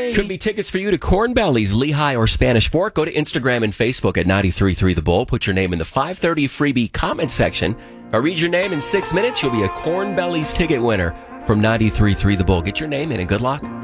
Yay! Could be tickets for you to Corn Belly's Lehigh or Spanish Fork. Go to Instagram and Facebook at 93.3 The Bull. Put your name in the 530 freebie comment section. If I read your name in 6 minutes, you'll be a Corn Belly's ticket winner from 93.3 The Bull. Get your name in and good luck.